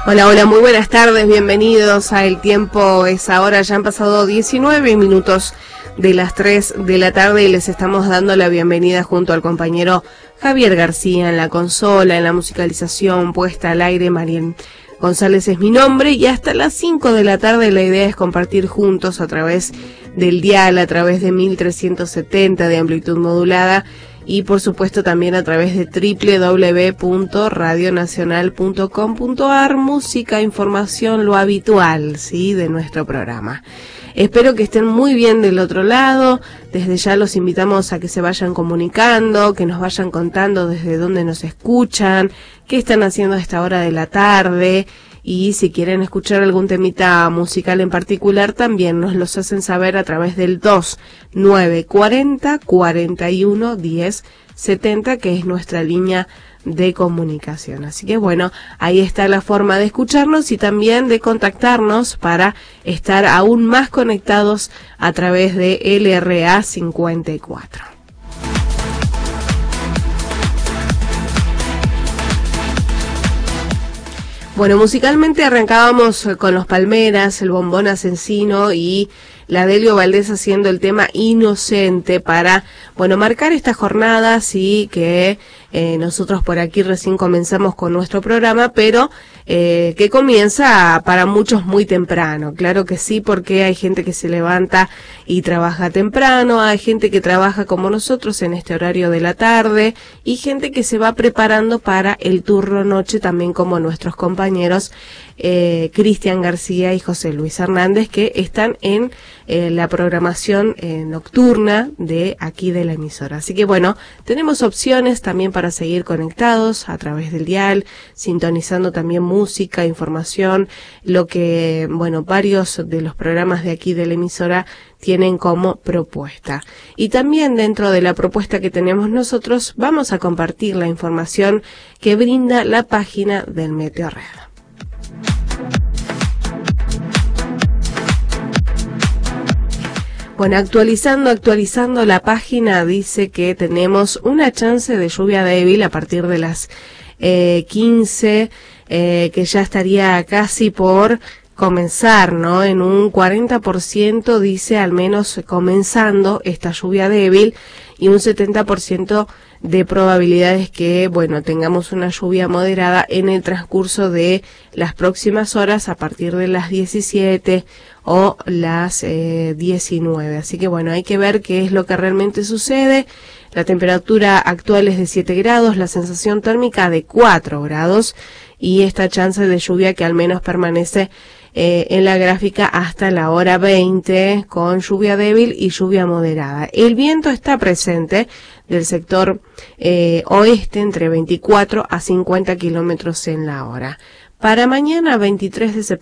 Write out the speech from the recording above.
Hola, hola, muy buenas tardes, bienvenidos a El Tiempo es Ahora. Ya han pasado 19 minutos de las 3 de la tarde y les estamos dando la bienvenida junto al compañero Javier García en la consola, en la musicalización, puesta al aire. Mariel González es mi nombre y hasta las 5 de la tarde la idea es compartir juntos a través del dial, a través de 1370 de amplitud modulada y por supuesto también a través de www.radionacional.com.ar, música, información, lo habitual, ¿sí?, de nuestro programa. Espero que estén muy bien del otro lado. Desde ya los invitamos a que se vayan comunicando, que nos vayan contando desde dónde nos escuchan, qué están haciendo a esta hora de la tarde. Y si quieren escuchar algún temita musical en particular, también nos los hacen saber a través del 2940 41 10 70, que es nuestra línea de comunicación. Así que bueno, ahí está la forma de escucharnos y también de contactarnos para estar aún más conectados a través de LRA 54. Bueno, musicalmente arrancábamos con los Palmeras, el Bombón Asesino y la Delio Valdés haciendo el tema Inocente para, bueno, marcar esta jornada, sí, que nosotros por aquí recién comenzamos con nuestro programa, pero que comienza para muchos muy temprano. Claro que sí, porque hay gente que se levanta y trabaja temprano, hay gente que trabaja como nosotros en este horario de la tarde y gente que se va preparando para el turno noche, también como nuestros compañeros Cristian García y José Luis Hernández, que están en la programación nocturna de aquí de la emisora. Así que bueno, tenemos opciones también para seguir conectados a través del dial, sintonizando también música, información, lo que, bueno, varios de los programas de aquí de la emisora tienen como propuesta. Y también dentro de la propuesta que tenemos nosotros, vamos a compartir la información que brinda la página del Meteorred. Bueno, actualizando la página, dice que tenemos una chance de lluvia débil a partir de las 15, que ya estaría casi por comenzar, ¿no? En un 40% dice al menos comenzando esta lluvia débil y un 70% de probabilidades que, bueno, tengamos una lluvia moderada en el transcurso de las próximas horas a partir de las 17 o las 19. Así que bueno, hay que ver qué es lo que realmente sucede. La temperatura actual es de 7 grados, la sensación térmica de 4 grados y esta chance de lluvia que al menos permanece en la gráfica hasta la hora 20 con lluvia débil y lluvia moderada. El viento está presente del sector oeste entre 24 a 50 kilómetros en la hora. Para mañana 23 de septiembre